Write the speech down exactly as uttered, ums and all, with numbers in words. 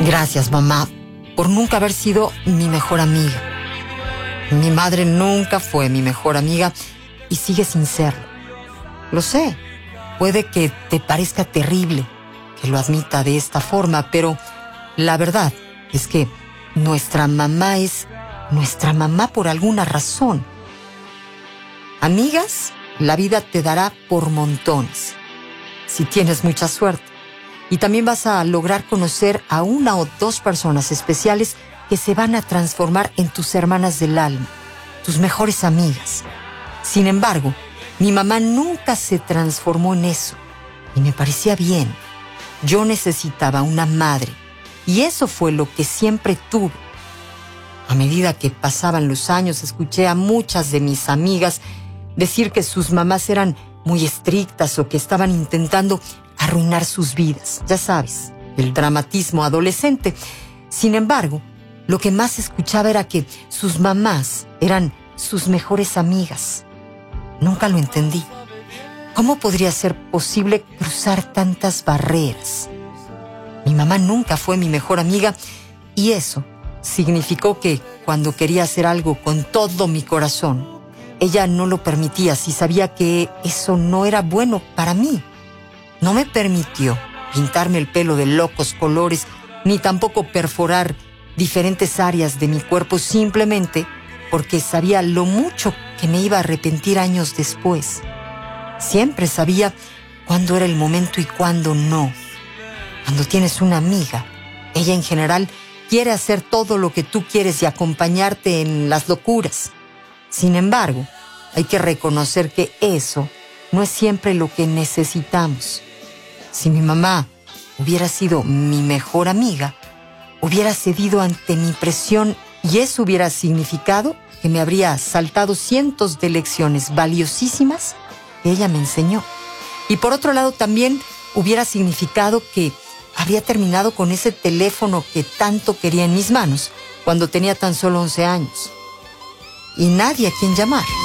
Gracias, mamá, por nunca haber sido mi mejor amiga. Mi madre nunca fue mi mejor amiga y sigue sin serlo. Lo sé, puede que te parezca terrible que lo admita de esta forma, pero la verdad es que nuestra mamá es nuestra mamá por alguna razón. Amigas, la vida te dará por montones, si tienes mucha suerte. Y también vas a lograr conocer a una o dos personas especiales que se van a transformar en tus hermanas del alma, tus mejores amigas. Sin embargo, mi mamá nunca se transformó en eso, y me parecía bien. Yo necesitaba una madre, y eso fue lo que siempre tuve. A medida que pasaban los años, escuché a muchas de mis amigas decir que sus mamás eran muy estrictas o que estaban intentando arruinar sus vidas. Ya sabes, el dramatismo adolescente. Sin embargo, lo que más escuchaba era que sus mamás eran sus mejores amigas. Nunca lo entendí. ¿Cómo podría ser posible cruzar tantas barreras? Mi mamá nunca fue mi mejor amiga y eso significó que cuando quería hacer algo con todo mi corazón, ella no lo permitía si sabía que eso no era bueno para mí. No me permitió pintarme el pelo de locos colores, ni tampoco perforar diferentes áreas de mi cuerpo simplemente porque sabía lo mucho que me iba a arrepentir años después. Siempre sabía cuándo era el momento y cuándo no. Cuando tienes una amiga, ella en general quiere hacer todo lo que tú quieres y acompañarte en las locuras. Sin embargo, hay que reconocer que eso no es siempre lo que necesitamos. Si mi mamá hubiera sido mi mejor amiga, hubiera cedido ante mi presión y eso hubiera significado que me habría saltado cientos de lecciones valiosísimas que ella me enseñó. Y por otro lado también hubiera significado que habría terminado con ese teléfono que tanto quería en mis manos cuando tenía tan solo once años. Y nadie a quien llamar.